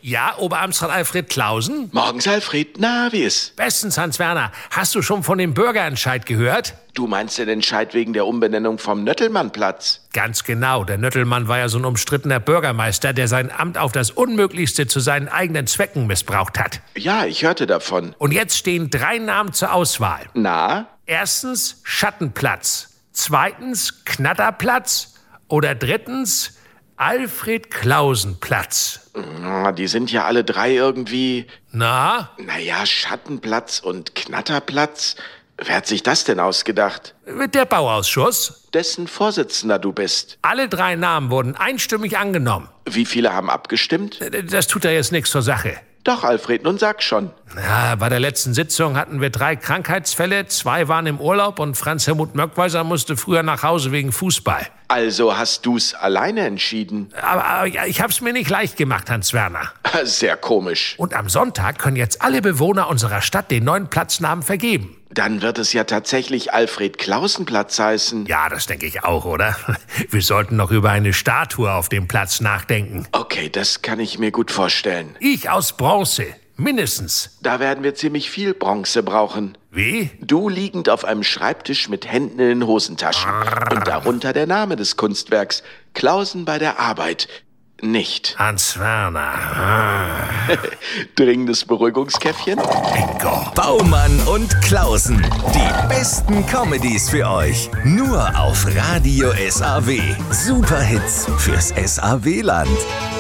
Ja, Oberamtsrat Alfred Klausen? Morgens, Alfred. Na, wie ist? Bestens, Hans-Werner. Hast du schon von dem Bürgerentscheid gehört? Du meinst den Entscheid wegen der Umbenennung vom Nöttelmannplatz? Ganz genau. Der Nöttelmann war ja so ein umstrittener Bürgermeister, der sein Amt auf das Unmöglichste zu seinen eigenen Zwecken missbraucht hat. Ja, ich hörte davon. Und jetzt stehen 3 Namen zur Auswahl. Na? Erstens Schattenplatz. Zweitens Knatterplatz. Oder drittens Alfred Klausen-Platz. Die sind ja alle 3 irgendwie... Na? Naja, Schattenplatz und Knatterplatz. Wer hat sich das denn ausgedacht? Der Bauausschuss. Dessen Vorsitzender du bist. Alle 3 Namen wurden einstimmig angenommen. Wie viele haben abgestimmt? Das tut ja jetzt nichts zur Sache. Doch, Alfred, nun sag schon. Ja, bei der letzten Sitzung hatten wir 3 Krankheitsfälle, 2 waren im Urlaub und Franz Helmut Möckweiser musste früher nach Hause wegen Fußball. Also hast du's alleine entschieden? Aber ich hab's mir nicht leicht gemacht, Hans-Werner. Sehr komisch. Und am Sonntag können jetzt alle Bewohner unserer Stadt den neuen Platznamen vergeben. Dann wird es ja tatsächlich Alfred-Klausen-Platz heißen. Ja, das denke ich auch, oder? Wir sollten noch über eine Statue auf dem Platz nachdenken. Okay, das kann ich mir gut vorstellen. Ich aus Bronze, mindestens. Da werden wir ziemlich viel Bronze brauchen. Wie? Du liegend auf einem Schreibtisch mit Händen in den Hosentaschen. Und darunter der Name des Kunstwerks. Klausen bei der Arbeit. Nicht. Hans-Werner. Dringendes Beruhigungskäffchen? Bingo. Baumann und Klausen. Die besten Comedies für euch. Nur auf Radio SAW. Superhits fürs SAW-Land.